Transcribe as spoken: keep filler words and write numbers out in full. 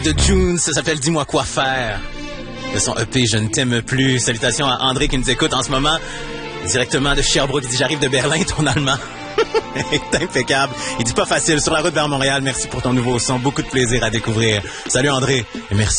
De June, ça s'appelle Dis-moi quoi faire. De son E P Je ne t'aime plus. Salutations à André qui nous écoute en ce moment, directement de Sherbrooke. Il dit j'arrive de Berlin, ton allemand est impeccable. Il dit pas facile, sur la route vers Montréal. Merci pour ton nouveau son, beaucoup de plaisir à découvrir. Salut André, et merci.